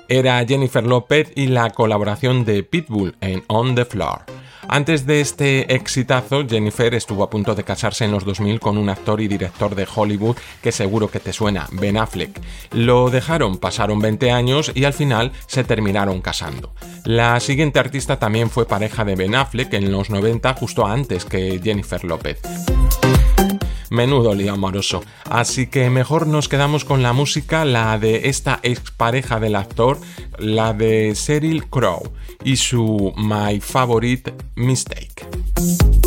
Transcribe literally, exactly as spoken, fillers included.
Era Jennifer Lopez y la colaboración de Pitbull en On the Floor. Antes de este exitazo, Jennifer estuvo a punto de casarse en los dos mil con un actor y director de Hollywood que seguro que te suena, Ben Affleck. Lo dejaron, pasaron veinte años y al final se terminaron casando. La siguiente artista también fue pareja de Ben Affleck en los noventa, justo antes que Jennifer Lopez. Menudo lío amoroso, así que mejor nos quedamos con la música, la de esta expareja del actor, la de Sheryl Crow y su My Favorite Mistake.